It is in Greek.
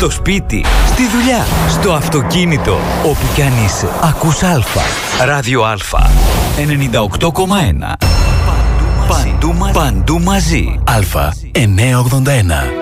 στο σπίτι, στη δουλειά, στο αυτοκίνητο, όπου κι αν είσαι. Ακούς Α. Ράδιο Α. 98,1. Παντού μαζί. Α. 981.